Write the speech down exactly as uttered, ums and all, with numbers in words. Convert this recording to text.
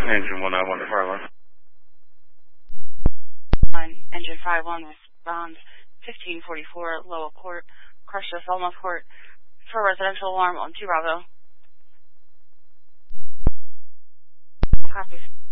Engine one nine one to fire line. Engine five one, respond fifteen forty-four, Lowell Court, Crusher, Falmouth Court, for residential alarm on two Bravo. Copies.